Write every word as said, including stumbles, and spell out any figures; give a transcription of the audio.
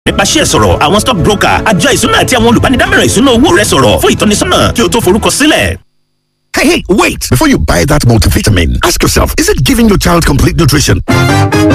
nípa ṣíẹ̀ sọ̀rọ̀ àwọn stock broker àjọ ìṣúná àti àwọn olùbánidámọ̀ràn ìṣúná owó rẹ sọ̀rọ̀ fún ìtọ́nisọ́nà kí o tó forúkọ sílẹ̀. Hey, hey, wait! Before you buy that multivitamin, ask yourself, is it giving your child complete nutrition?